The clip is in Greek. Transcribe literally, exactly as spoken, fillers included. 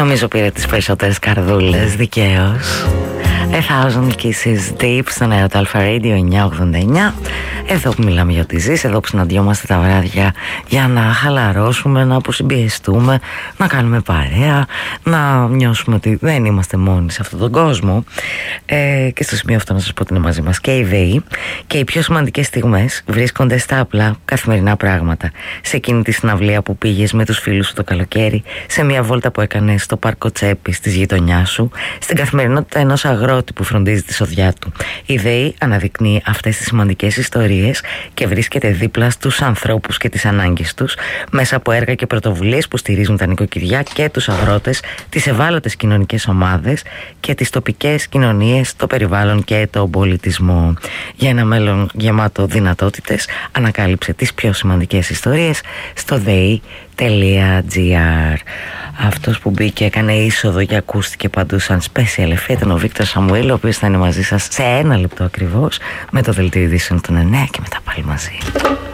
Νομίζω πήρε τις περισσότερες καρδούλες δικαίως. A Thousand Kisses Deep στο νέο του Alpha Radio εννιακόσια ογδόντα εννιά. Εδώ που μιλάμε για ό,τι ζεις, εδώ που συναντιόμαστε τα βράδια για να χαλαρώσουμε, να αποσυμπιεστούμε, να κάνουμε παρέα, να νιώσουμε ότι δεν είμαστε μόνοι σε αυτόν τον κόσμο. Ε, και στο σημείο αυτό να σας πω ότι είναι μαζί μας και η ΔΕΗ, και οι πιο σημαντικές στιγμές βρίσκονται στα απλά καθημερινά πράγματα. Σε εκείνη τη συναυλία που πήγες με τους φίλους σου το καλοκαίρι, σε μια βόλτα που έκανες στο πάρκο Τσέπης της γειτονιάς σου, στην καθημερινότητα ενός αγρότη που φροντίζει τη σοδιά του. Η ΔΕΗ αναδεικνύει αυτές τις σημαντικές ιστορίες και βρίσκεται δίπλα στους ανθρώπους και τις ανάγκες τους μέσα από έργα και πρωτοβουλίες που στηρίζουν τα νοικοκυριά και τους αγρότες, τις ευάλωτες κοινωνικές ομάδες και τις τοπικές κοινωνίες, το περιβάλλον και τον πολιτισμό. Για ένα μέλλον γεμάτο δυνατότητες, ανακάλυψε τις πιο σημαντικές ιστορίες στο dei.gr. Αυτός που μπήκε, έκανε είσοδο και ακούστηκε παντού σαν special effect ήταν ο Βίκτορ Σαμουέλ, ο οποίος θα είναι μαζί σας σε ένα λεπτό ακριβώς με το δελτίο ειδήσεων των εννέα και μετά πάλι μαζί.